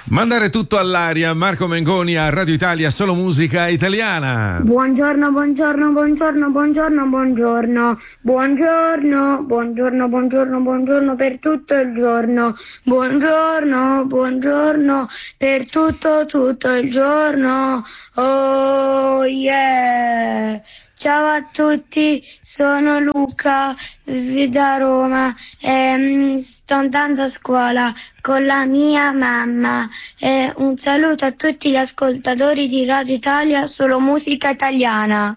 Mandare tutto all'aria, Marco Mengoni a Radio Italia, solo musica italiana. Buongiorno, buongiorno, buongiorno, buongiorno, buongiorno, buongiorno, buongiorno, buongiorno, buongiorno per tutto il giorno, buongiorno, buongiorno per tutto il giorno, oh yeah! Ciao a tutti, sono Luca da Roma e sto andando a scuola con la mia mamma. Un saluto a tutti gli ascoltatori di Radio Italia, solo musica italiana.